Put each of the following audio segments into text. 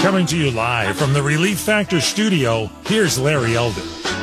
Coming to you live from the Relief Factor studio, here's Larry Elder.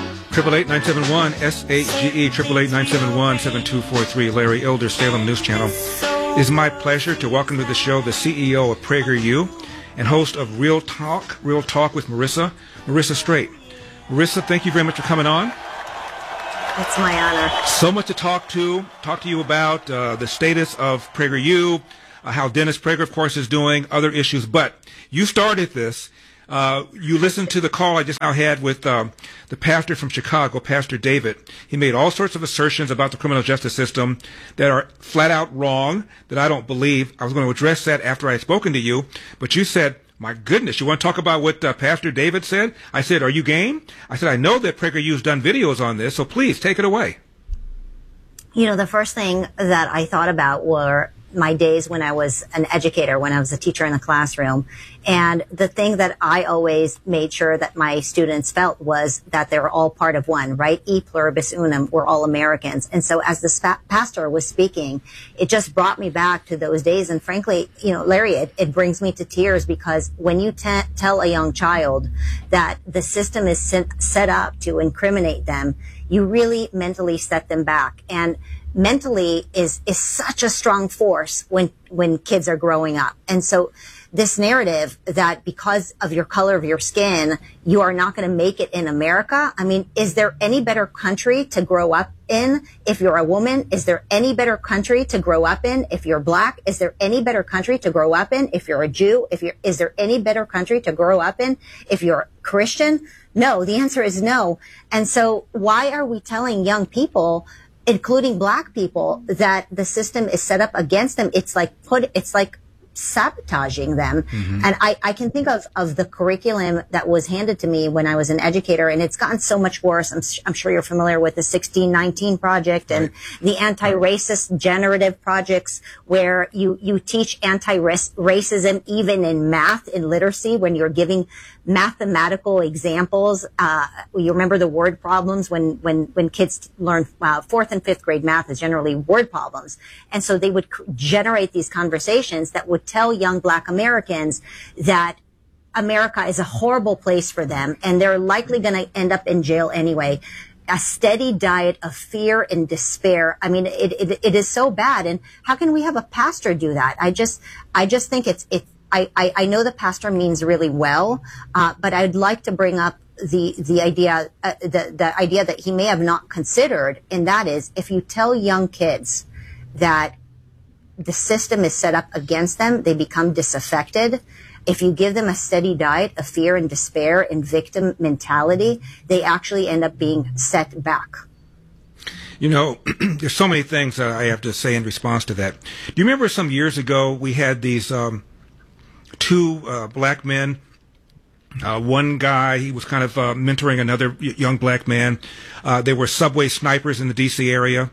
888-971-SAGE, 888-971-7243, Larry Elder, Salem News Channel. It is my pleasure to welcome to the show the CEO of PragerU and host of Real Talk with Marissa Straight. Marissa, thank you very much for coming on. It's my honor. So much to talk to you about, the status of PragerU, how Dennis Prager, of course, is doing, other issues. But you started this. You listened to the call I just now had with the pastor from Chicago, Pastor David. He made all sorts of assertions about the criminal justice system that are flat out wrong, that I don't believe. I was going to address that after I had spoken to you, but you said, my goodness, you want to talk about what Pastor David said? I said, are you game? I said, I know that PragerU's done videos on this, so please take it away. You know, the first thing that I thought about were my days when I was an educator, when I was a teacher in the classroom. And the thing that I always made sure that my students felt was that they were all part of one, right? E pluribus unum, we're all Americans. And so as the pastor was speaking, it just brought me back to those days. And frankly, you know, Larry, it brings me to tears, because when you tell a young child that the system is set up to incriminate them, you really mentally set them back. And mentally is such a strong force when kids are growing up. And so this narrative that because of your color of your skin, you are not going to make it in America. I mean, is there any better country to grow up in if you're a woman? Is there any better country to grow up in if you're black? Is there any better country to grow up in if you're a Jew? Is there any better country to grow up in if you're Christian? No, the answer is no. And so why are we telling young people, including black people, that the system is set up against them? It's like sabotaging them. Mm-hmm. And I can think of the curriculum that was handed to me when I was an educator, and it's gotten so much worse. I'm sure you're familiar with the 1619 project and the anti-racist generative projects, where you teach anti-racism even in math, in literacy, when you're giving mathematical examples. You remember the word problems when kids learn fourth and fifth grade math is generally word problems. And so they would generate these conversations that would tell young black Americans that America is a horrible place for them, and they're likely going to end up in jail anyway. A steady diet of fear and despair. I mean, it is so bad. And how can we have a pastor do that? I just think I know the pastor means really well, but I'd like to bring up the idea that he may have not considered, and that is, if you tell young kids that the system is set up against them, they become disaffected. If you give them a steady diet of fear and despair and victim mentality, they actually end up being set back. You know, there's so many things I have to say in response to that. Do you remember some years ago we had these two black men? One guy, he was kind of mentoring another young black man. They were subway snipers in the D.C. area.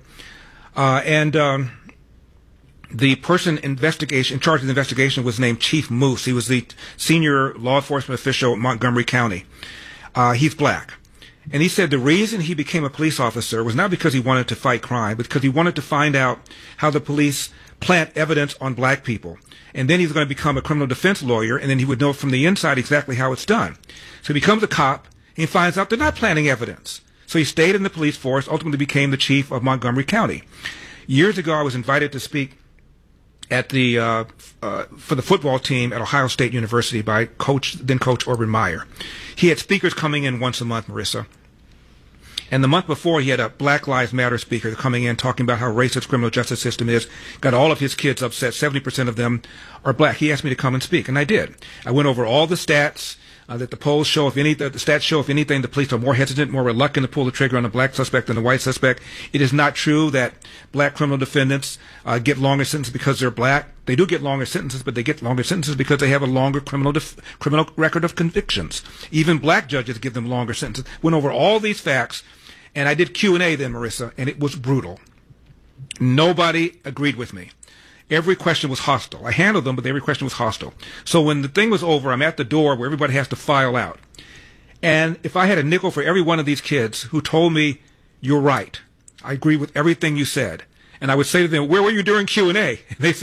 The person in charge of the investigation was named Chief Moose. He was the senior law enforcement official at Montgomery County. He's black. And he said the reason he became a police officer was not because he wanted to fight crime, but because he wanted to find out how the police plant evidence on black people. And then he's going to become a criminal defense lawyer, and then he would know from the inside exactly how it's done. So he becomes a cop, and he finds out they're not planting evidence. So he stayed in the police force, ultimately became the chief of Montgomery County. Years ago, I was invited to speak at for the football team at Ohio State University by then Coach Urban Meyer. He had speakers coming in once a month, Marissa. And the month before, he had a Black Lives Matter speaker coming in talking about how racist criminal justice system is. Got all of his kids upset. 70% of them are black. He asked me to come and speak, and I did. I went over all the stats that the polls show. The stats show, if anything, the police are more hesitant, more reluctant to pull the trigger on a black suspect than a white suspect. It is not true that black criminal defendants get longer sentences because they're black. They do get longer sentences, but they get longer sentences because they have a longer criminal record of convictions. Even black judges give them longer sentences. Went over all these facts, and I did Q&A then, Marissa, and it was brutal. Nobody agreed with me. Every question was hostile. I handled them, but every question was hostile. So when the thing was over, I'm at the door where everybody has to file out. And if I had a nickel for every one of these kids who told me, you're right, I agree with everything you said, and I would say to them, where were you during Q&A? And they said,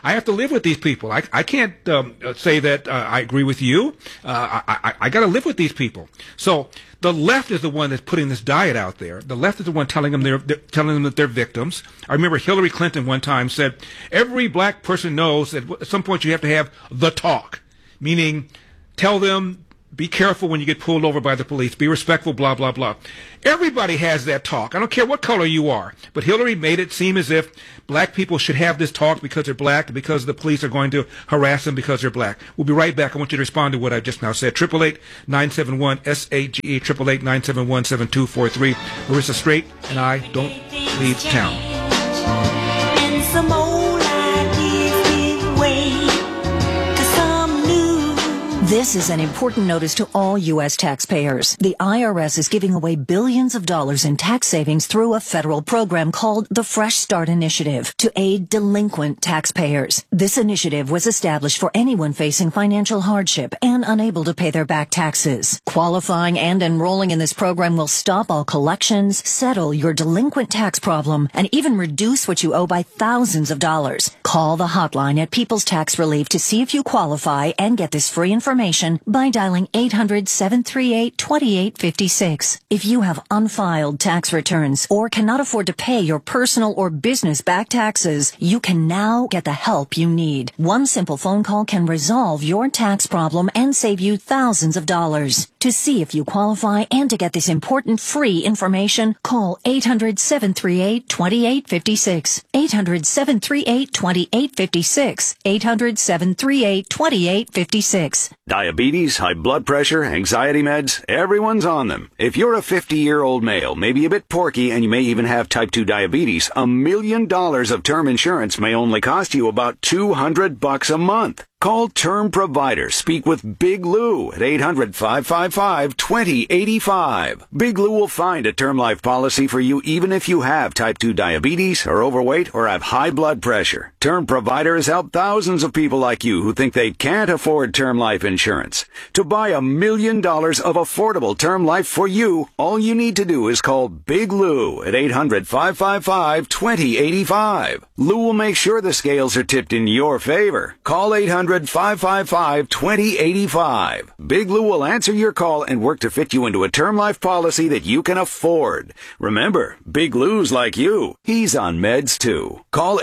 I have to live with these people. I can't say that I agree with you. I got to live with these people. So the left is the one that's putting this diet out there. The left is the one telling them that they're victims. I remember Hillary Clinton one time said, every black person knows that at some point you have to have the talk, meaning tell them, be careful when you get pulled over by the police. Be respectful, blah, blah, blah. Everybody has that talk. I don't care what color you are. But Hillary made it seem as if black people should have this talk because they're black, because the police are going to harass them because they're black. We'll be right back. I want you to respond to what I just now said. 888-971-SAGE, 888-971-7243. Marissa Straight and I don't leave town. And some old ideas give way to some new. This is an important notice to all U.S. taxpayers. The IRS is giving away billions of dollars in tax savings through a federal program called the Fresh Start Initiative to aid delinquent taxpayers. This initiative was established for anyone facing financial hardship and unable to pay their back taxes. Qualifying and enrolling in this program will stop all collections, settle your delinquent tax problem, and even reduce what you owe by thousands of dollars. Call the hotline at People's Tax Relief to see if you qualify and get this free information by dialing 800-738-2856. If you have unfiled tax returns or cannot afford to pay your personal or business back taxes, you can now get the help you need. One simple phone call can resolve your tax problem and save you thousands of dollars. To see if you qualify and to get this important free information, call 800-738-2856. 800-738-2856. 800-738-2856. Diabetes, high blood pressure, anxiety meds, everyone's on them. If you're a 50-year-old male, maybe a bit porky, and you may even have type 2 diabetes, $1 million of term insurance may only cost you about $200 a month. Call Term Provider. Speak with Big Lou at 800-555-2085. Big Lou will find a term life policy for you even if you have type 2 diabetes, are overweight, or have high blood pressure. Term Provider has helped thousands of people like you who think they can't afford term life insurance. To buy $1 million of affordable term life for you, all you need to do is call Big Lou at 800-555-2085. Lou will make sure the scales are tipped in your favor. Call 800-555-2085. Big Lou will answer your call and work to fit you into a term life policy that you can afford. Remember, Big Lou's like you. He's on meds too. Call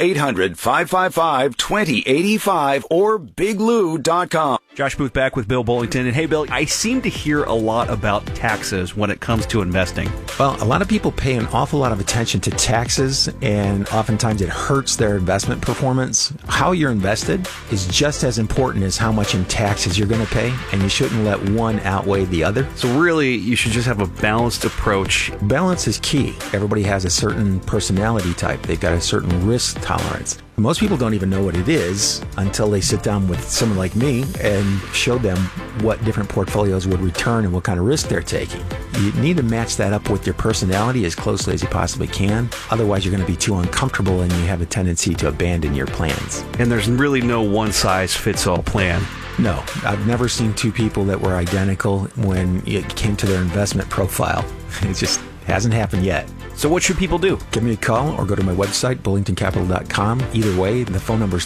800-555-2085 or biglou.com. Josh Booth back with Bill Bullington. And hey, Bill, I seem to hear a lot about taxes when it comes to investing. Well, a lot of people pay an awful lot of attention to taxes, and oftentimes it hurts their investment performance. How you're invested is just as important as how much in taxes you're going to pay, and you shouldn't let one outweigh the other. So really, you should just have a balanced approach. Balance is key. Everybody has a certain personality type. They've got a certain risk tolerance. Most people don't even know what it is until they sit down with someone like me and show them what different portfolios would return and what kind of risk they're taking. You need to match that up with your personality as closely as you possibly can. Otherwise, you're going to be too uncomfortable and you have a tendency to abandon your plans. And there's really no one-size-fits-all plan. No, I've never seen two people that were identical when it came to their investment profile. It just hasn't happened yet. So what should people do? Give me a call or go to my website, bullingtoncapital.com. Either way, the phone number is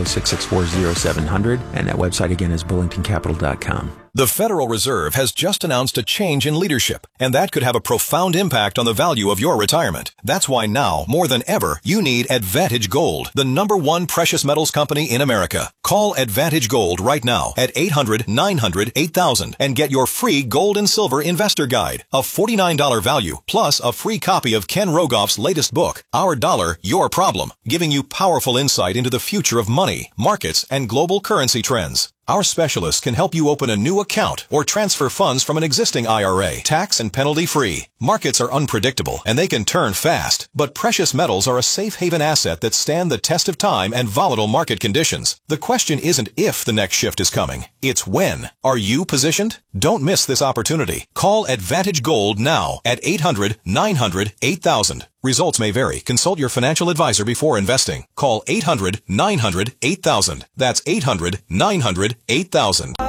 330-664-0700, and that website again is bullingtoncapital.com. The Federal Reserve has just announced a change in leadership, and that could have a profound impact on the value of your retirement. That's why now, more than ever, you need Advantage Gold, the #1 precious metals company in America. Call Advantage Gold right now at 800-900-8000 and get your free gold and silver investor guide, a $49 value, plus a free copy of Ken Rogoff's latest book, Our Dollar, Your Problem, giving you powerful insight into the future of money, markets, and global currency trends. Our specialists can help you open a new account or transfer funds from an existing IRA, tax and penalty free. Markets are unpredictable and they can turn fast, but precious metals are a safe haven asset that stand the test of time and volatile market conditions. The question isn't if the next shift is coming, it's when. Are you positioned? Don't miss this opportunity. Call Advantage Gold now at 800-900-8000. Results may vary. Consult your financial advisor before investing. Call 800-900-8000. That's 800-900-8000.